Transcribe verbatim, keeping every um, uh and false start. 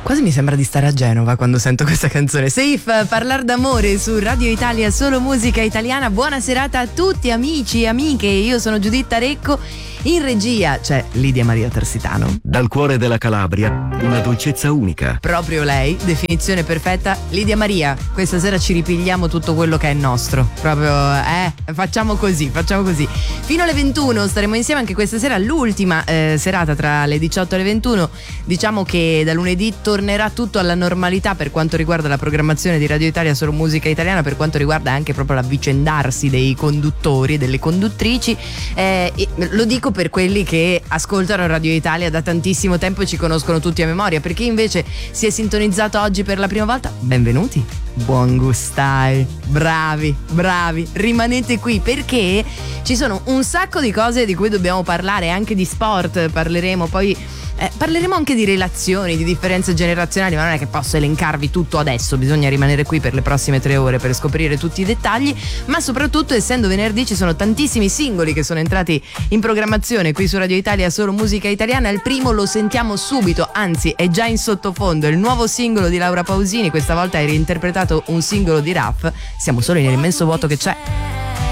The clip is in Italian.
Quasi mi sembra di stare a Genova quando sento questa canzone. Safe, Parlar d'amore su Radio Italia, solo musica italiana. Buona serata a tutti amici e amiche, io sono Giuditta Recco. In regia c'è Lidia Maria Tersitano. Dal cuore della Calabria, una dolcezza unica. Proprio lei, definizione perfetta. Lidia Maria, questa sera ci ripigliamo tutto quello che è nostro. Proprio, eh, facciamo così, facciamo così. Fino alle ventuno staremo insieme anche questa sera, l'ultima eh, serata tra le diciotto e le ventuno. Diciamo che da lunedì tornerà tutto alla normalità per quanto riguarda la programmazione di Radio Italia, solo musica italiana, per quanto riguarda anche proprio l'avvicendarsi dei conduttori e delle conduttrici. Eh, lo dico per quelli che ascoltano Radio Italia da tantissimo tempo e ci conoscono tutti a memoria. Per chi invece si è sintonizzato oggi per la prima volta, benvenuti, buon gustai, bravi, bravi, rimanete qui perché ci sono un sacco di cose di cui dobbiamo parlare, anche di sport parleremo, poi Eh, parleremo anche di relazioni, di differenze generazionali, ma non è che posso elencarvi tutto adesso, bisogna rimanere qui per le prossime tre ore per scoprire tutti i dettagli, ma soprattutto essendo venerdì ci sono tantissimi singoli che sono entrati in programmazione qui su Radio Italia, solo musica italiana. Il primo lo sentiamo subito, anzi è già in sottofondo, il nuovo singolo di Laura Pausini, questa volta hai reinterpretato un singolo di Raf, siamo solo nell'immenso vuoto che c'è.